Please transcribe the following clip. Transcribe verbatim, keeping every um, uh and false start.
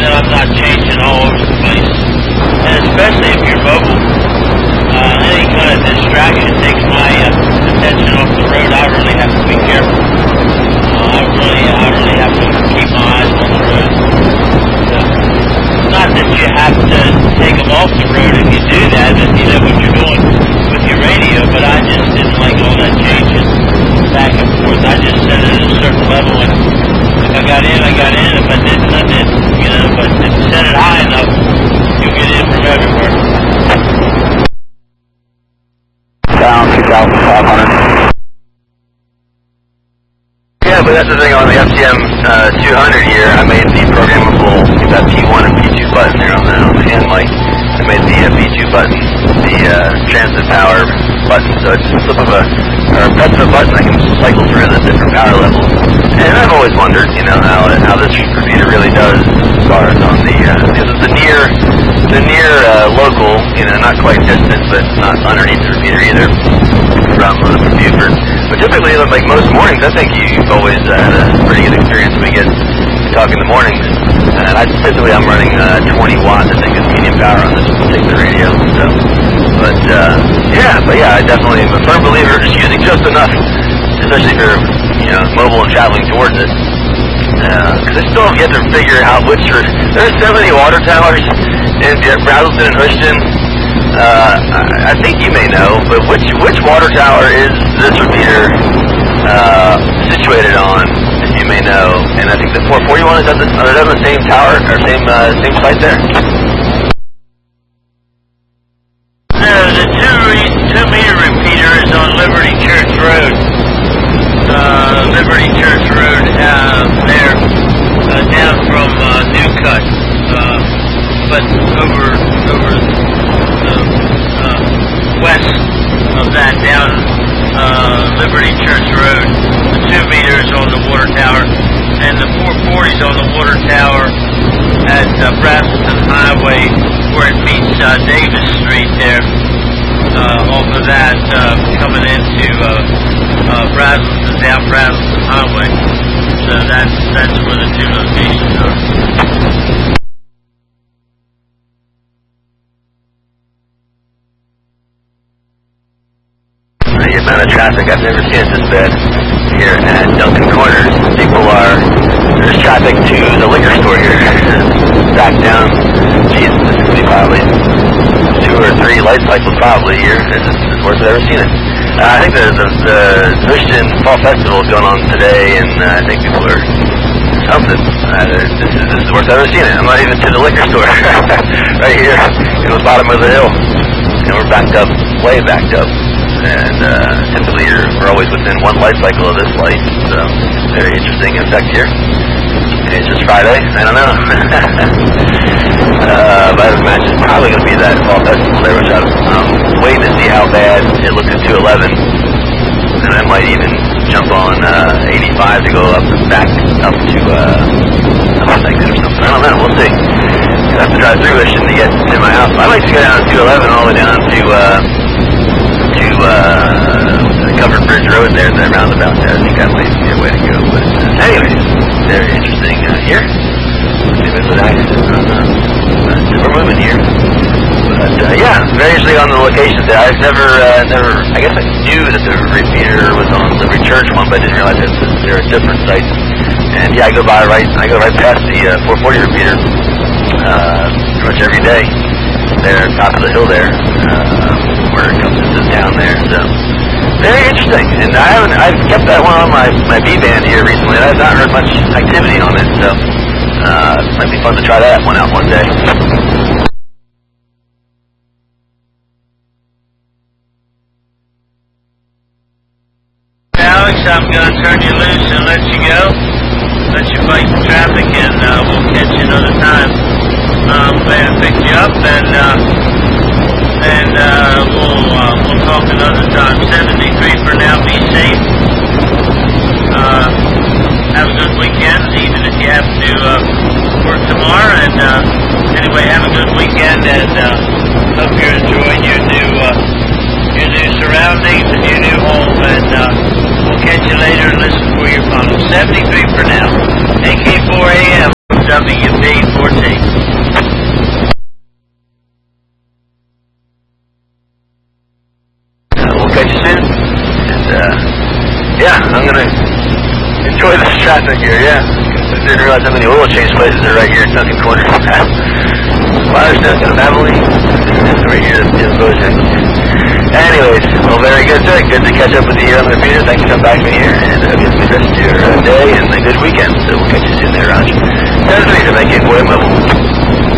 that I'm not changing all over the place. And especially if you're mobile, uh, any kind of distraction takes my uh, attention off the road. I really have to be careful. Uh, I really, I really have to keep my eyes on the road. So, not that you have to take them off the road. If you do that, then you know what you're doing with your radio. But I just didn't like all that changing back and forth. I just set it at a certain level, and if I got in, I got in. If I didn't, I didn't. You know, but if you set it high enough, you'll get in from everywhere. Down two thousand five hundred. Yeah, but that's the thing on the F C M uh, two hundred here. I made the programmable, that P one and P two button there on the, on the hand mic. I made the uh, P two button, the uh, transit power button, so it's a flip of a, or a press of a button I can cycle through the different power levels. And I've always wondered, you know, how how this repeater really does as far as on the, uh, the near, the near uh, local, you know, not quite distant, but not underneath the repeater either, from, uh, from Buford. But typically, like most mornings, I think you've always uh, had a pretty good experience when we get to talk in the mornings. And I typically I'm running uh, twenty watts, I think, is medium power on this particular radio. So, but uh, yeah, but yeah, I definitely am a firm believer of just using just enough, especially if you're, you know, mobile and traveling towards it. Because uh, I still have yet to figure out which. There's so many water towers in Brazelton and Houston. Uh, I think you may know, but which which water tower is this repeater uh, situated on? If you may know, and I think the four forty-one is on the, are they on the same tower or same uh, same site there. No, the two re two meter repeater is on Liberty Church Road. Uh, Liberty Church Road uh, there, uh, down from uh, New Cut, uh, but over over. Uh, west of that, down uh, Liberty Church Road. The two meters on the water tower, and the four forty is on the water tower at uh, Brazelton Highway, where it meets uh, Davis Street there. Uh, off of that, uh, coming into uh, uh, Brazelton, down Brazelton Highway. So that's that's where the two locations are. The amount of traffic, I've never seen it this bad here at Duncan Corners. People are, there's traffic to the liquor store here. Back down, geez, this could be probably two or three light cycles probably here. This is the worst I've ever seen it. Uh, I think the, the, the Christian Fall Festival is going on today, and uh, I think people are something. Uh, this, is, this is the worst I've ever seen it. I'm not even to the liquor store. Right here in the bottom of the hill. And we're backed up, way backed up. And uh, typically you're, we're always within one light cycle of this light, so very interesting effect here. It's just Friday, I don't know. uh, but I would imagine it's probably going to be that fall festival there, which I'm um, waiting to see how bad it looks at two eleven. And I might even jump on uh, eighty-five to go up back up to uh, up to exit or something. I don't know, we'll see. I have to drive through Mission to get to my house. I'd like to go down to two eleven all the way down to uh, to uh, the Covered Bridge Road there, the roundabout there. I think that might be a way to go. But uh, anyways, very interesting uh, here. Maybe it's an accident. I don't know. But we're moving here. But uh, yeah, very interesting on the locations there. I've never, uh, never. I guess I knew that the repeater was on Liberty Church one, but I didn't realize that there are different sites. And yeah, I go by right. I go right past the uh, four forty repeater uh, pretty much every day. There, top of the hill there, uh, where it comes into down there. So very interesting. And I haven't. I've kept that one on my my B band here recently. And I've not heard much activity on it. So uh, it might be fun to try that one out one day. Alex, I'm going to turn you loose and let you go. Let you fight the traffic, and uh, we'll catch you another time. Um, glad to pick you up, and uh, and uh, we'll uh, we'll talk another time. seventy-three for now. Be safe. Uh, have a good weekend, even if you have to uh, work tomorrow. And uh, anyway, have a good weekend, and uh, hope you're enjoying your new uh, your new surroundings and your new home. And uh, we'll catch you later and listen for your funnel. seventy-three for now. A K four A M W B fourteen. uh, yeah, I'm gonna enjoy this traffic here, yeah. I didn't realize how many oil change places are right here at Duncan Corner. Firestone, Beverly, right here in Bojangles. Anyways, well, very good, sir. Good to catch up with you here on the repeater. Thanks for coming back to me here, and I hope you have a good rest of your uh, day and a good weekend. So we'll catch you soon there, Roger. That's the reason I can't